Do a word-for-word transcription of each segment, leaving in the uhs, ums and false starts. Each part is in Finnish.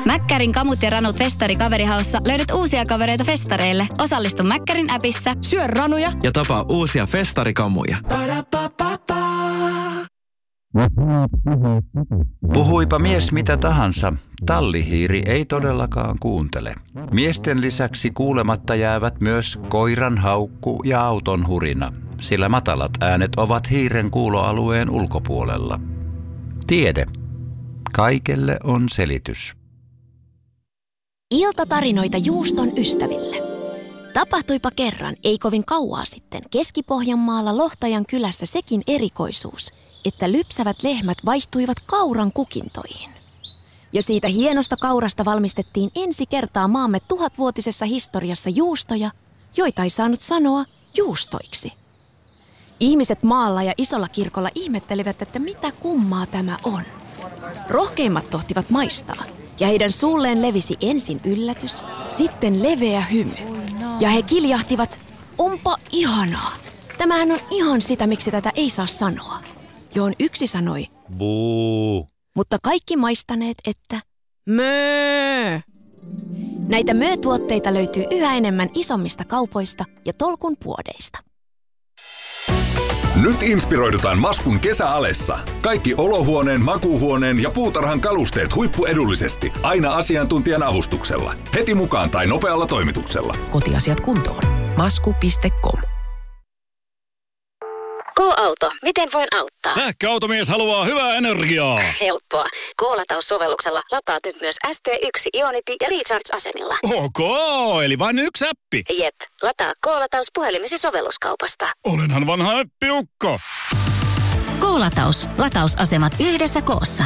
Mäkkärin kamut ja ranut festari kaverihaussa löydät uusia kavereita festareille. Osallistu Mäkkärin appissa. Syö ranuja ja tapaa uusia festarikamuja. Puhuipa mies mitä tahansa, tallihiiri ei todellakaan kuuntele. Miesten lisäksi kuulematta jäävät myös koiran haukku ja auton hurina, sillä matalat äänet ovat hiiren kuuloalueen ulkopuolella. Tiede. Kaikelle on selitys. Iltatarinoita juuston ystäville. Tapahtuipa kerran, ei kovin kauaa sitten, Keski-Pohjanmaalla Lohtajan kylässä sekin erikoisuus, että lypsävät lehmät vaihtuivat kauran kukintoihin. Ja siitä hienosta kaurasta valmistettiin ensi kertaa maamme tuhatvuotisessa historiassa juustoja, joita ei saanut sanoa juustoiksi. Ihmiset maalla ja isolla kirkolla ihmettelivät, että mitä kummaa tämä on. Rohkeimmat tohtivat maistaa, ja heidän suulleen levisi ensin yllätys, sitten leveä hymy. Ja he kiljahtivat, onpa ihanaa. Tämähän on ihan sitä, miksi tätä ei saa sanoa. Johon yksi sanoi, buu. Mutta kaikki maistaneet, että möö. Näitä möötuotteita löytyy yhä enemmän isommista kaupoista ja tolkun puodeista. Nyt inspiroidutaan Maskun kesäalessa. Kaikki olohuoneen, makuuhuoneen ja puutarhan kalusteet huippuedullisesti. Aina asiantuntijan avustuksella. Heti mukaan tai nopealla toimituksella. Kotiasiat kuntoon. masku piste com. K-auto, miten voin auttaa? Sähköautomies haluaa hyvää energiaa. Helppoa. K-lataussovelluksella lataat nyt myös S T yksi Ionity ja Recharge-asemilla. Ok, eli vain yksi appi. Jep, lataa K-lataus puhelimesi sovelluskaupasta. Olenhan vanha äppiukko. K-lataus. Latausasemat yhdessä koossa.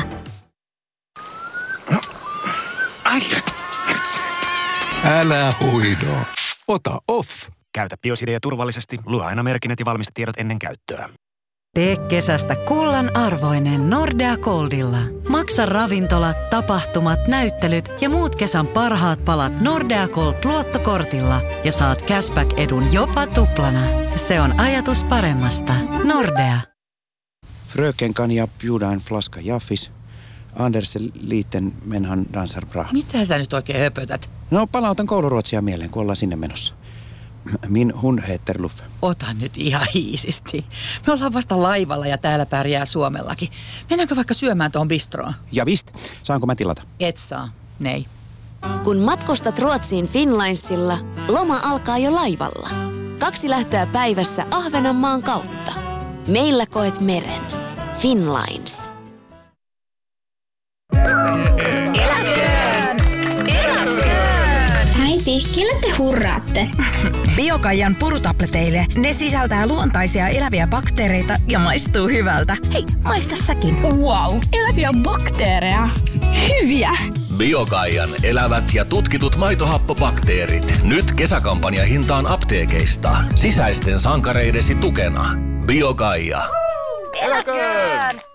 Älä huido. Ota off. Käytä Biosidea turvallisesti. Lue aina merkinnät ja valmistetiedot ennen käyttöä. Tee kesästä kullan arvoinen Nordea Goldilla. Maksa ravintolat, tapahtumat, näyttelyt ja muut kesän parhaat palat Nordea Gold luottokortilla ja saat cashback-edun jopa tuplana. Se on ajatus paremmasta. Nordea. Fröken kan jag bjuda en flaska Jaffis. Anders liten men han dansar bra. Mitä sä nyt oikein höpötät? No palautan kouluruotsia mieleen, kun ollaan sinne menossa. Min hund heter Luffe. Ota nyt ihan hiisisti. Me ollaan vasta laivalla ja täällä pärjää Suomellakin. Mennäänkö vaikka syömään tuohon bistroon? Ja vist. Saanko mä tilata? Et saa. Nei. Kun matkustat Ruotsiin Finlinesilla, loma alkaa jo laivalla. Kaksi lähtöä päivässä Ahvenanmaan kautta. Meillä koet meren. Finlines. Eläköön! Eläköön! Äiti, kelle te hurraatte? Biokaijan purutableteille. Ne sisältää luontaisia eläviä bakteereita ja maistuu hyvältä. Hei, maista säkin. Wow, eläviä bakteereja. Hyviä! Biokaijan elävät ja tutkitut maitohappobakteerit. Nyt kesäkampanja hintaan apteekeista. Sisäisten sankareidesi tukena. Biokaija. Eläköön!